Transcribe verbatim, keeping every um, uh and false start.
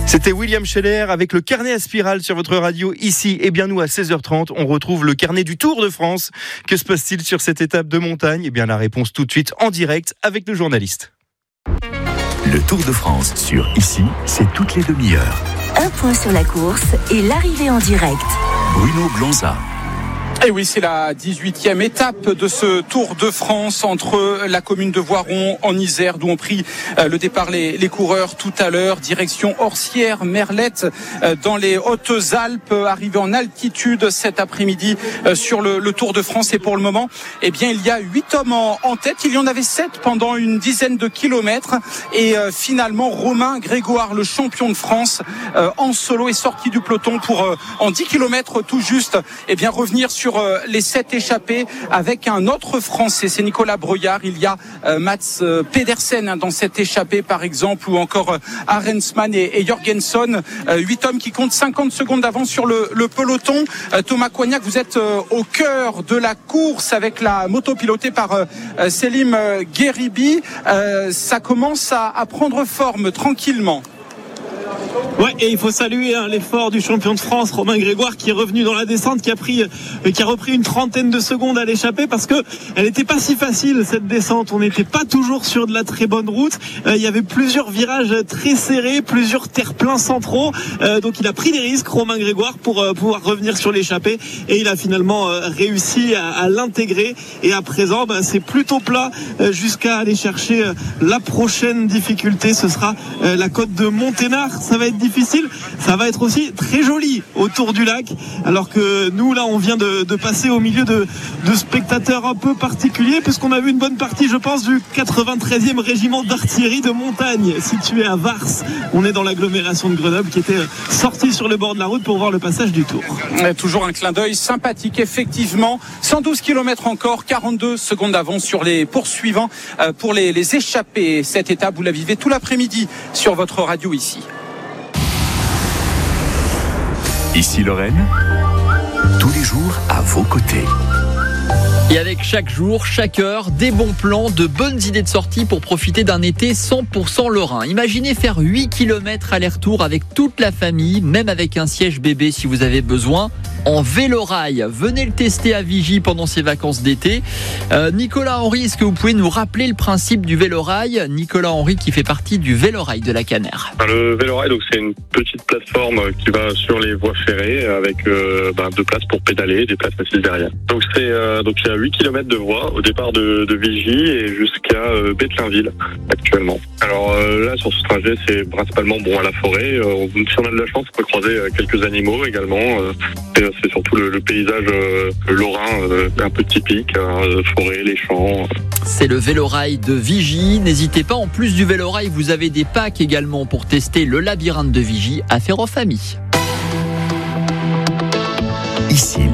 C'était William Scheller avec le carnet à spirale sur votre radio ici. Et bien nous à seize heures trente, on retrouve le carnet du Tour de France. Que se passe-t-il sur cette étape de montagne ? Eh bien la réponse tout de suite en direct avec nos journalistes. Le Tour de France sur Ici, c'est toutes les demi-heures. Un point sur la course et l'arrivée en direct. Bruno Blanza. Et oui, c'est la dix-huitième étape de ce Tour de France entre la commune de Voiron en Isère, d'où ont pris le départ les, les coureurs tout à l'heure, direction Orsières, Merlette, dans les Hautes-Alpes, arrivé en altitude cet après-midi sur le, le Tour de France. Et pour le moment, eh bien, il y a huit hommes en, en tête. Il y en avait sept pendant une dizaine de kilomètres. Et euh, finalement, Romain Grégoire, le champion de France, euh, en solo, est sorti du peloton pour, euh, en dix kilomètres tout juste, eh bien, revenir sur les sept échappés avec un autre Français, c'est Nicolas Breuillard. Il y a euh, Mats euh, Pedersen hein, dans cette échappée par exemple, ou encore euh, Arensman et, et Jorgensen. Euh, huit hommes qui comptent cinquante secondes d'avance sur le, le peloton. Euh, Thomas Coignac, vous êtes euh, au cœur de la course avec la moto pilotée par euh, Selim euh, Gueribi. Euh, ça commence à, à prendre forme tranquillement. Ouais, et il faut saluer hein, l'effort du champion de France, Romain Grégoire, qui est revenu dans la descente, qui a pris, euh, qui a repris une trentaine de secondes à l'échappée parce que elle n'était pas si facile cette descente. On n'était pas toujours sur de la très bonne route. Euh, il y avait plusieurs virages très serrés, plusieurs terre-pleins centraux. Euh, donc il a pris des risques, Romain Grégoire, pour euh, pouvoir revenir sur l'échappée, et il a finalement euh, réussi à, à l'intégrer. Et à présent, ben, c'est plutôt plat euh, jusqu'à aller chercher euh, la prochaine difficulté. Ce sera euh, la côte de Monténard. Ça va être difficile, ça va être aussi très joli autour du lac, alors que nous là on vient de, de passer au milieu de, de spectateurs un peu particuliers, puisqu'on a vu une bonne partie, je pense, du quatre-vingt-treizième régiment d'artillerie de montagne situé à Vars. On est dans l'agglomération de Grenoble, qui était sorti sur le bord de la route pour voir le passage du Tour. Ouais, toujours un clin d'œil sympathique, effectivement. cent douze kilomètres encore, quarante-deux secondes d'avance sur les poursuivants euh, pour les, les échappés. Cette étape, vous la vivez tout l'après-midi sur votre radio ici. Ici Lorraine, tous les jours à vos côtés. Et avec chaque jour, chaque heure, des bons plans, de bonnes idées de sortie pour profiter d'un été cent pour cent lorrain. Imaginez faire huit kilomètres aller-retour avec toute la famille, même avec un siège bébé si vous avez besoin, en vélorail. Venez le tester à Vigy pendant ces vacances d'été. Euh, Nicolas Henry, est-ce que vous pouvez nous rappeler le principe du vélorail ? Nicolas Henry qui fait partie du vélorail de la Canère. Le vélorail, donc, c'est une petite plateforme qui va sur les voies ferrées avec euh, ben, deux places pour pédaler, des places assises derrière. Donc, c'est, euh, donc il y a huit kilomètres de voie au départ de, de Vigy et jusqu'à euh, Bétlinville actuellement. Alors euh, là, sur ce trajet, c'est principalement bon à la forêt. Euh, si on a de la chance, on peut croiser euh, quelques animaux également. Euh, et, euh, c'est surtout le, le paysage euh, lorrain euh, un peu typique, euh, forêt, les champs. C'est le vélorail de Vigy. N'hésitez pas, en plus du vélorail, vous avez des packs également pour tester le labyrinthe de Vigy à faire en famille. Ici